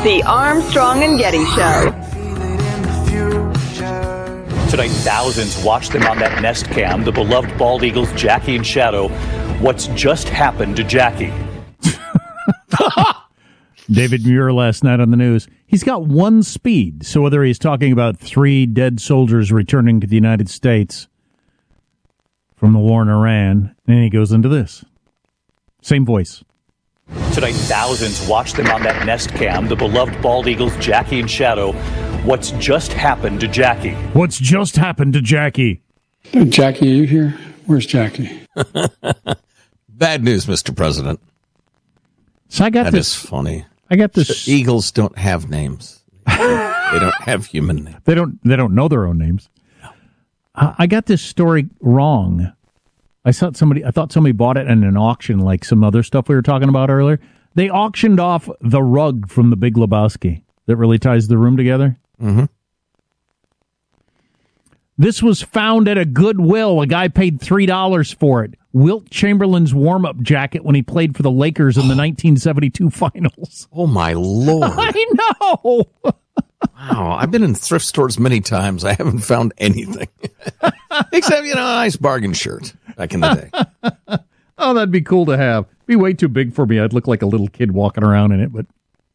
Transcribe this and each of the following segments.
The Armstrong and Getty Show. Tonight, thousands watched them on that Nest cam, the beloved bald eagles Jackie and Shadow. What's just happened to Jackie? David Muir last night on the news. He's got one speed, so whether he's talking about 3 dead soldiers returning to the United States from the war in Iran, and he goes into this. Same voice. Tonight, thousands watched them on that Nest cam, the beloved bald eagles Jackie and Shadow. What's just happened to Jackie? What's just happened to Jackie? Jackie, are you here? Where's Jackie? Bad news, Mr. President. So That is funny. I got this. Eagles don't have names. They don't have human names. They don't know their own names. I got this story wrong. I thought somebody bought it in an auction, like some other stuff we were talking about earlier. They auctioned off the rug from The Big Lebowski that really ties the room together. Mm-hmm. This was found at a Goodwill. A guy paid $3 for it. Wilt Chamberlain's warm-up jacket when he played for the Lakers in the 1972 finals. Oh, my Lord. I know. Wow, I've been in thrift stores many times. I haven't found anything. Except, a nice bargain shirt back in the day. Oh, that'd be cool to have. Be way too big for me. I'd look like a little kid walking around in it, but...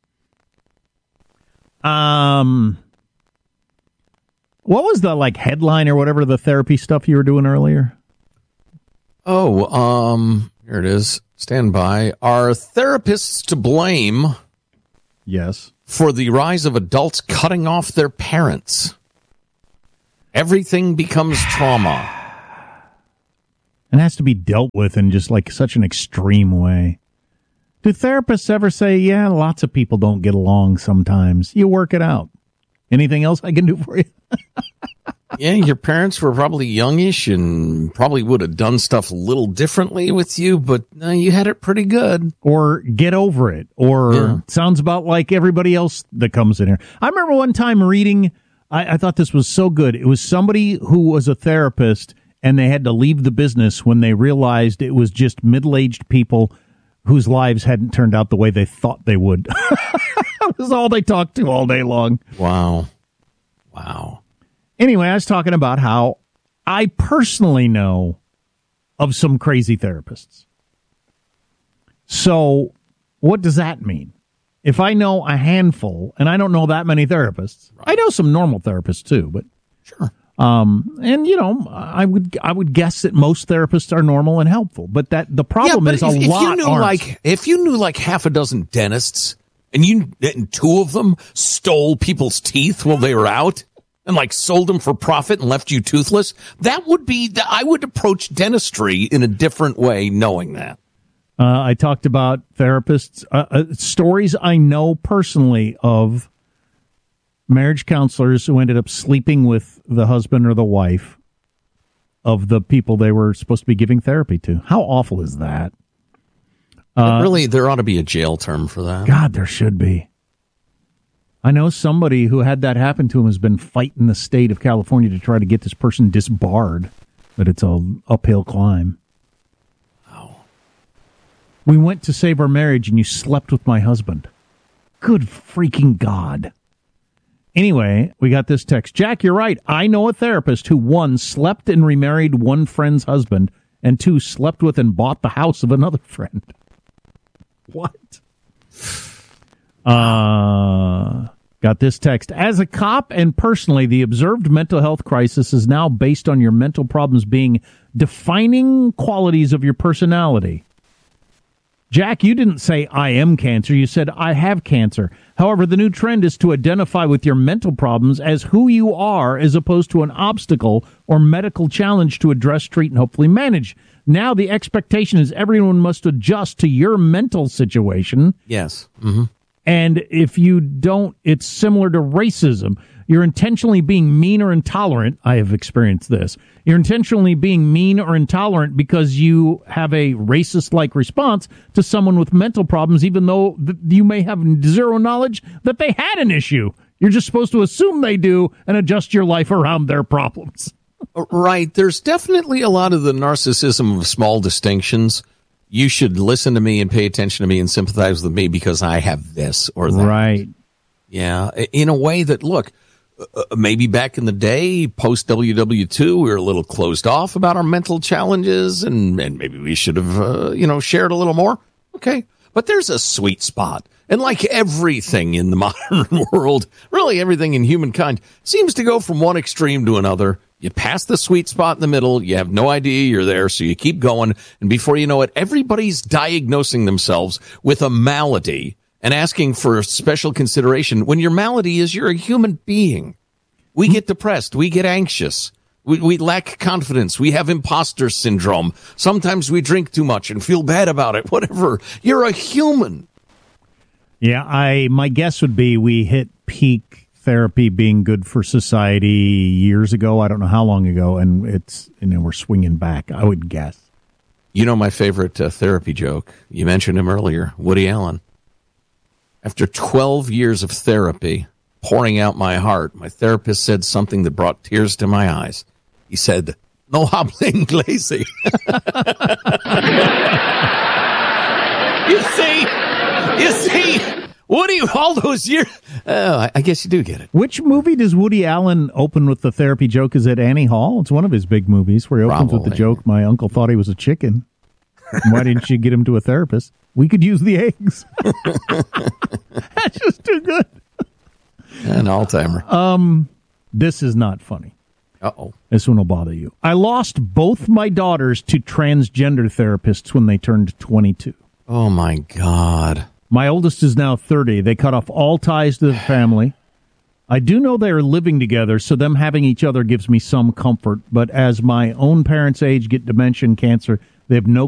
What was the, headline or whatever, the therapy stuff you were doing earlier? Oh, here it is. Stand by. Are therapists to blame? Yes. For the rise of adults cutting off their parents? Everything becomes trauma. And has to be dealt with in just such an extreme way. Do therapists ever say, yeah, lots of people don't get along sometimes. You work it out. Anything else I can do for you? Yeah, your parents were probably youngish and probably would have done stuff a little differently with you, but you had it pretty good. Or get over it. Or sounds about like everybody else that comes in here. I remember one time reading, I thought this was so good. It was somebody who was a therapist, and they had to leave the business when they realized it was just middle-aged people whose lives hadn't turned out the way they thought they would. That was all they talked to all day long. Wow. Anyway, I was talking about how I personally know of some crazy therapists. So what does that mean? If I know a handful, and I don't know that many therapists, I know some normal therapists too, but sure. And I would guess that most therapists are normal and helpful, but that the problem is if lot you knew aren't. if you knew half a dozen dentists and 2 of them stole people's teeth while they were out and sold them for profit and left you toothless, that would be I would approach dentistry in a different way knowing that. I talked about therapists, stories I know personally of marriage counselors who ended up sleeping with the husband or the wife of the people they were supposed to be giving therapy to. How awful is that? Really, there ought to be a jail term for that. God, there should be. I know somebody who had that happen to him has been fighting the state of California to try to get this person disbarred, but it's an uphill climb. Oh. We went to save our marriage and you slept with my husband. Good freaking God. Anyway, we got this text. Jack, you're right. I know a therapist who, 1, slept and remarried one friend's husband, and 2, slept with and bought the house of another friend. What? Got this text. As a cop and personally, the observed mental health crisis is now based on your mental problems being defining qualities of your personality. Jack, you didn't say I am cancer. You said I have cancer. However, the new trend is to identify with your mental problems as who you are as opposed to an obstacle or medical challenge to address, treat, and hopefully manage. Now the expectation is everyone must adjust to your mental situation. Yes. Mm-hmm. And if you don't, it's similar to racism. You're intentionally being mean or intolerant. I have experienced this. You're intentionally being mean or intolerant because you have a racist-like response to someone with mental problems, even though you may have zero knowledge that they had an issue. You're just supposed to assume they do and adjust your life around their problems. Right. There's definitely a lot of the narcissism of small distinctions. You should listen to me and pay attention to me and sympathize with me because I have this or that. Right. Yeah, in a way that, look, maybe back in the day, post WW2, we were a little closed off about our mental challenges, and maybe we should have, shared a little more. Okay, but there's a sweet spot. And like everything in the modern world, really everything in humankind seems to go from one extreme to another. You pass the sweet spot in the middle, you have no idea you're there, so you keep going, and before you know it, everybody's diagnosing themselves with a malady and asking for special consideration when your malady is you're a human being. We get depressed, we get anxious, we lack confidence, we have imposter syndrome. Sometimes we drink too much and feel bad about it, whatever. You're a human. Yeah, my guess would be we hit peak therapy being good for society years ago. I don't know how long ago, and we're swinging back, I would guess. You know my favorite therapy joke? You mentioned him earlier, Woody Allen. After 12 years of therapy, pouring out my heart, my therapist said something that brought tears to my eyes. He said, "No habla inglés." You see, Woody, all those years, I guess you do get it. Which movie does Woody Allen open with the therapy joke? Is it Annie Hall? It's one of his big movies where he opens with the joke, "My uncle thought he was a chicken. Why didn't you get him to a therapist? We could use the eggs." That's just too good. An all-timer. This is not funny. Uh-oh. This one will bother you. I lost both my daughters to transgender therapists when they turned 22. Oh, my God. My oldest is now 30. They cut off all ties to the family. I do know they are living together, so them having each other gives me some comfort. But as my own parents age, get dementia and cancer, they have no